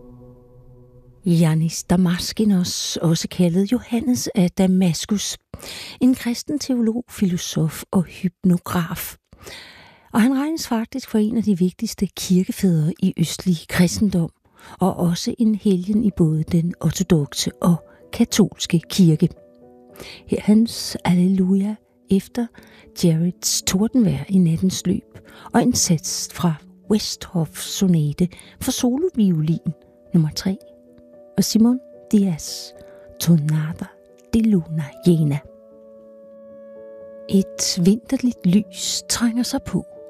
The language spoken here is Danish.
Yannis Damaskinos, også kaldet Johannes af Damaskus, en kristen teolog, filosof og hypnograf. Og han regnes faktisk for en af de vigtigste kirkefædre i østlig kristendom, og også en helgen i både den ortodokse og katolske kirke. Her hans Alleluja efter Jareds tordenvejr i nattens løb, og en sats fra Westhoff sonate for soloviolin nummer 3 og Simon Diaz Tonada de Luna Llena. Et vinterligt lys trænger sig på